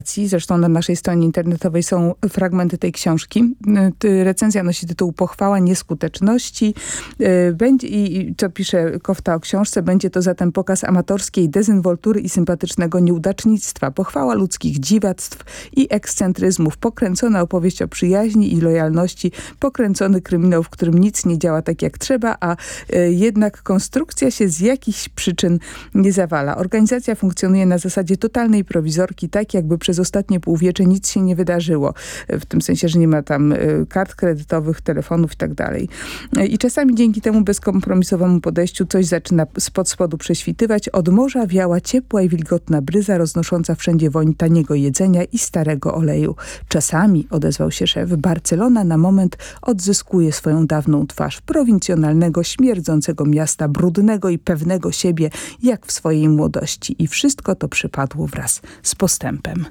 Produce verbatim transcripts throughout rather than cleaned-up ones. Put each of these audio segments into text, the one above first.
Zresztą na naszej stronie internetowej są fragmenty tej książki. Recenzja nosi tytuł Pochwała nieskuteczności. Będzie, i co pisze Kofta o książce, będzie to zatem pokaz amatorskiej dezynwoltury i sympatycznego nieudacznictwa. Pochwała ludzkich dziwactw i ekscentryzmów. Pokręcona opowieść o przyjaźni i lojalności. Pokręcony kryminał, w którym nic nie działa tak jak trzeba, a jednak konstrukcja się z jakichś przyczyn nie zawala. Organizacja funkcjonuje na zasadzie totalnej prowizorki, tak jakby przez ostatnie półwiecze nic się nie wydarzyło. W tym sensie, że nie ma tam kart kredytowych, telefonów i tak dalej. I czasami dzięki temu bezkompromisowemu podejściu coś zaczyna spod spodu prześwitywać. Od morza wiała ciepła i wilgotna bryza roznosząca wszędzie woń taniego jedzenia i starego oleju. Czasami, odezwał się szef, Barcelona na moment odzyskuje swoją dawną twarz prowincjonalnego, śmierdzącego miasta, brudnego i pewnego siebie, jak w swojej młodości. I wszystko to przypadło wraz z postępem.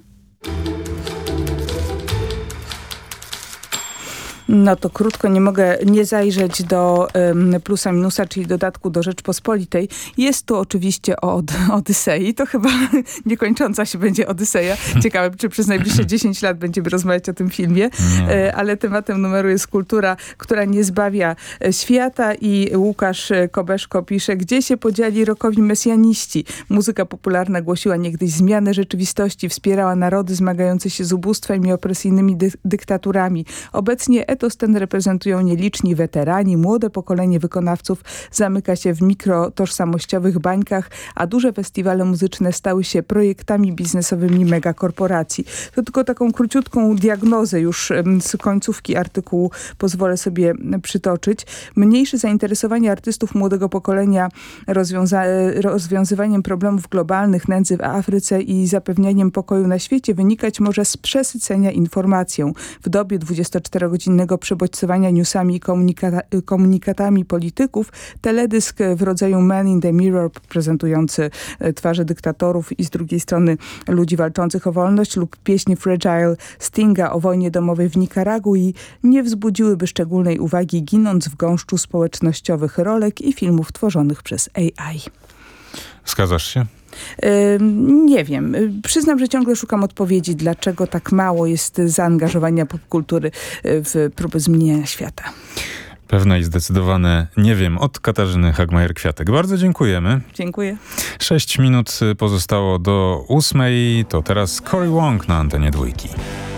No to krótko, nie mogę nie zajrzeć do um, plusa minusa, czyli dodatku do Rzeczpospolitej. Jest tu oczywiście o od, Odysei. To chyba niekończąca się będzie Odyseja. Ciekawe, czy przez najbliższe dziesięć lat będziemy rozmawiać o tym filmie. E, ale tematem numeru jest kultura, która nie zbawia świata i Łukasz Kobeszko pisze, gdzie się podzieli rockowi mesjaniści. Muzyka popularna głosiła niegdyś zmianę rzeczywistości, wspierała narody zmagające się z ubóstwem i opresyjnymi dy- dyktaturami. Obecnie etos ten reprezentują nieliczni weterani, młode pokolenie wykonawców zamyka się w mikrotożsamościowych bańkach, a duże festiwale muzyczne stały się projektami biznesowymi megakorporacji. To tylko taką króciutką diagnozę już z końcówki artykułu pozwolę sobie przytoczyć. Mniejsze zainteresowanie artystów młodego pokolenia rozwiąza- rozwiązywaniem problemów globalnych, nędzy w Afryce i zapewnianiem pokoju na świecie wynikać może z przesycenia informacją. W dobie dwudziestoczterogodzinnego przebodźcowania newsami i komunikata- komunikatami polityków, teledysk w rodzaju Man in the Mirror prezentujący twarze dyktatorów i z drugiej strony ludzi walczących o wolność lub pieśni Fragile Stinga o wojnie domowej w Nikaragui nie wzbudziłyby szczególnej uwagi, ginąc w gąszczu społecznościowych rolek i filmów tworzonych przez A I. Zgadzasz się? Nie wiem. Przyznam, że ciągle szukam odpowiedzi, dlaczego tak mało jest zaangażowania popkultury w próby zmieniania świata. Pewne i zdecydowane nie wiem od Katarzyny Hagmajer-Kwiatek. Bardzo dziękujemy. Dziękuję. Sześć minut pozostało do ósmej. To teraz Cory Wong na antenie dwójki.